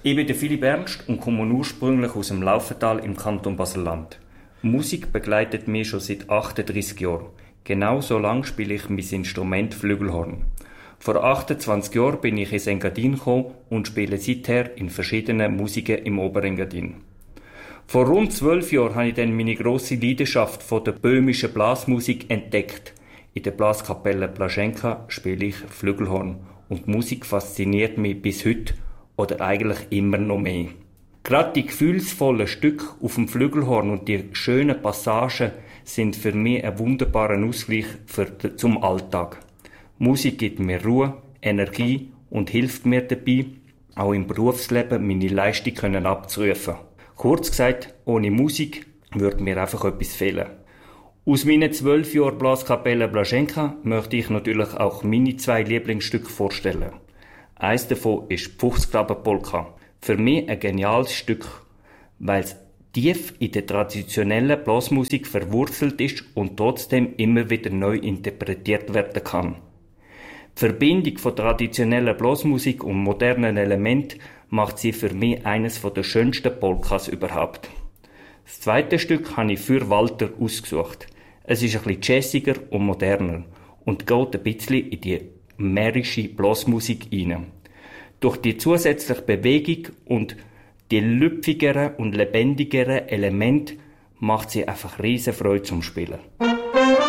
Ich bin der Philipp Ernst und komme ursprünglich aus dem Laufental im Kanton Basel-Land. Musik begleitet mich schon seit 38 Jahren. Genau so lange spiele ich mein Instrument Flügelhorn. Vor 28 Jahren bin ich ins Engadin gekommen und spiele seither in verschiedenen Musiken im Oberengadin. Vor rund 12 Jahren habe ich dann meine grosse Leidenschaft von der böhmischen Blasmusik entdeckt. In der Blaskapelle Blaschenka spiele ich Flügelhorn und die Musik fasziniert mich bis heute oder eigentlich immer noch mehr. Gerade die gefühlsvollen Stücke auf dem Flügelhorn und die schönen Passagen sind für mich ein wunderbarer Ausgleich zum Alltag. Musik gibt mir Ruhe, Energie und hilft mir dabei, auch im Berufsleben meine Leistung abzurufen. Kurz gesagt, ohne Musik würde mir einfach etwas fehlen. Aus meinen 12 Jahren Blaskapelle Blaschenka möchte ich natürlich auch meine 2 Lieblingsstücke vorstellen. Eines davon ist die Fuchsgrabenpolka. Für mich ein geniales Stück, weil es tief in der traditionellen Blasmusik verwurzelt ist und trotzdem immer wieder neu interpretiert werden kann. Die Verbindung von traditioneller Blasmusik und modernen Elementen macht sie für mich eines der schönsten Polkas überhaupt. Das zweite Stück habe ich für Walter ausgesucht. Es ist ein bisschen jazziger und moderner und geht ein bisschen in die mährische Blasmusik hinein. Durch die zusätzliche Bewegung und die lüpfigeren und lebendigeren Elemente macht sie einfach riesen Freude zum Spielen.